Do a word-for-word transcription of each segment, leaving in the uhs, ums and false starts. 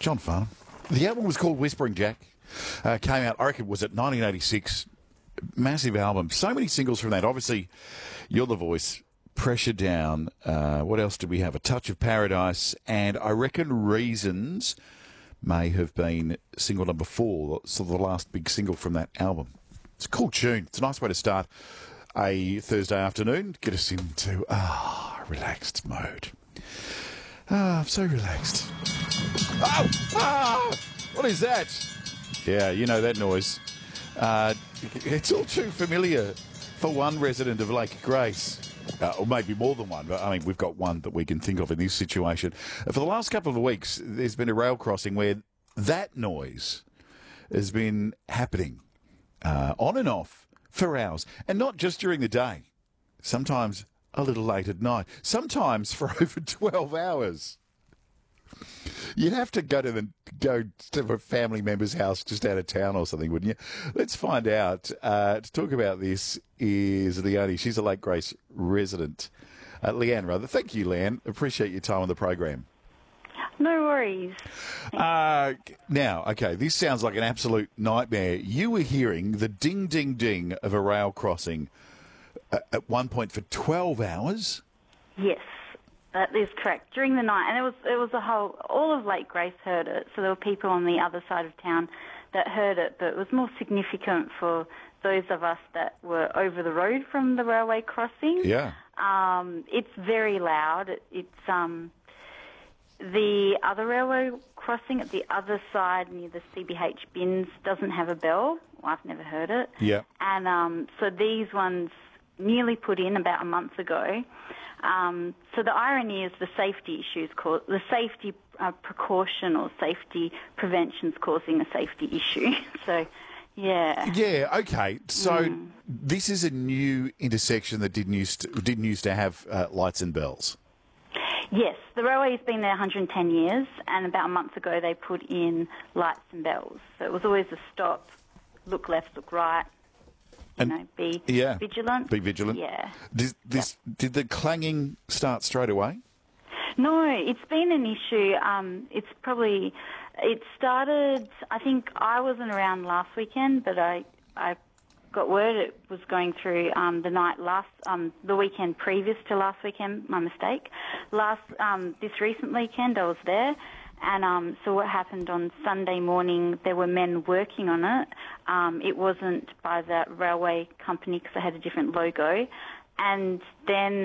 John Farnham. The album was called Whispering Jack. Uh, came out, I reckon, was it nineteen eighty-six? Massive album. So many singles from that. Obviously, You're the Voice, Pressure Down. Uh, what else did we have? A Touch of Paradise. And I reckon Reasons may have been single number four, so the last big single from that album. It's a cool tune. It's a nice way to start a Thursday afternoon. Get us into ah relaxed mode. Ah, I'm so relaxed. Oh! Ah! What is that? Yeah, you know that noise. Uh, it's all too familiar for one resident of Lake Grace. Uh, or maybe more than one, but I mean, we've got one that we can think of in this situation. For the last couple of weeks, there's been a rail crossing where that noise has been happening uh, on and off for hours. And not just during the day, sometimes a little late at night, sometimes for over twelve hours. You'd have to go to the go to a family member's house just out of town or something, wouldn't you? Let's find out. Uh, to talk about this is Leonie. She's a Lake Grace resident. Uh, Leanne, rather. Thank you, Leanne. Appreciate your time on the program. No worries. Uh, now, okay, this sounds like an absolute nightmare. You were hearing the ding, ding, ding of a rail crossing at, at one point for twelve hours? Yes. That is correct. During the night, and it was it was a whole, all of Lake Grace heard it, so there were people on the other side of town that heard it, but it was more significant for those of us that were over the road from the railway crossing. Yeah. Um, it's very loud. It, it's um, the other railway crossing at the other side near the C B H bins doesn't have a bell. Well, I've never heard it. Yeah. And um, so these ones newly put in about a month ago. Um, so the irony is the safety issues, cause, the safety uh, precaution or safety prevention is causing a safety issue. So, yeah. Yeah, okay. So Mm. this is a new intersection that didn't used to, didn't used to have uh, lights and bells. Yes, the railway's been there one hundred ten years, and about a month ago they put in lights and bells. So it was always a stop, look left, look right. You And- know, be yeah, vigilant. Be vigilant. Yeah. Did, this, did the clanging start straight away? No, it's been an issue. Um, it's probably, it started, I think I wasn't around last weekend, but I, I got word it was going through um, the night last, um, the weekend previous to last weekend, my mistake. Last, um, this recent weekend I was there. And um, so what happened on Sunday morning, there were men working on it. Um, it wasn't by the railway company because they had a different logo. And then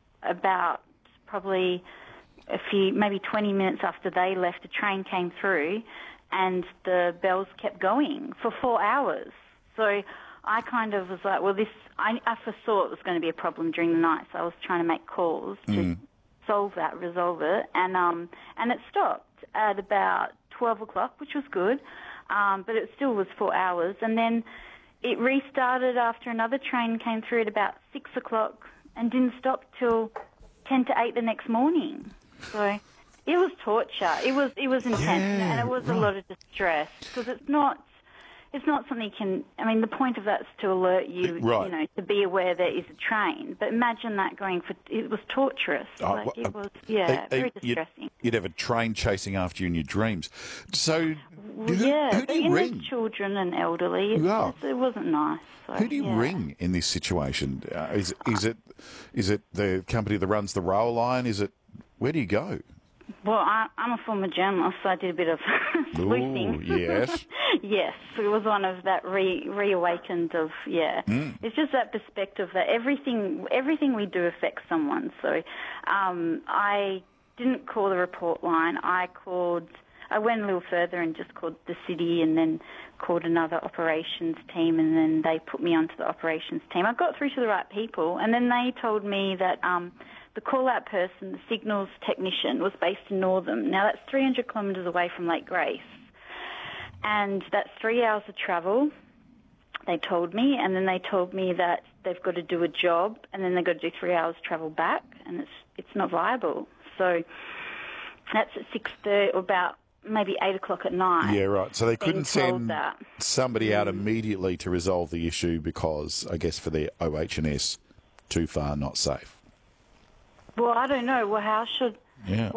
about probably a few, maybe twenty minutes after they left, a train came through and the bells kept going for four hours. So I kind of was like, well, this, I, I foresaw it was going to be a problem during the night, so I was trying to make calls to Mm. solve that, resolve it, and um, and it stopped at about twelve o'clock, which was good, um, but it still was four hours. And then it restarted after another train came through at about six o'clock and didn't stop till ten to eight the next morning. So it was torture. It was it was intense, Yeah, and it was right. a lot of distress because it's not. It's not something you can, I mean, the point of that is to alert you, Right. you know, to be aware there is a train. But imagine that going for, it was torturous. Oh, like, well, it uh, was, yeah, Uh, uh, very you'd- distressing. You'd have a train chasing after you in your dreams. So Well, who, yeah, who but do you in the ring? children and elderly, it, Yeah. it's- it wasn't nice. So, Who do you yeah. ring in this situation? Uh, is is it is it the company that runs the rail line? Is it where do you go? Well, I, I'm a former journalist, so I did a bit of sleuthing. Ooh, yes. Yes, it was one of that re, reawakened of, yeah. Mm. It's just that perspective that everything everything we do affects someone. So um, I didn't call the report line. I called, I went a little further and just called the city and then called another operations team, and then they put me onto the operations team. I got through to the right people, and then they told me that um, the call-out person, the signals technician, was based in Northam. Now, that's three hundred kilometres away from Lake Grace, and that's three hours of travel, they told me, and then they told me that they've got to do a job, and then they've got to do three hours travel back, and it's it's not viable. So that's at six thirty, or about maybe eight o'clock at night. Yeah, right. So they being couldn't told send that. somebody out immediately to resolve the issue because, I guess, for their O H and S, too far, not safe. Well, I don't know. Well, how should... Yeah.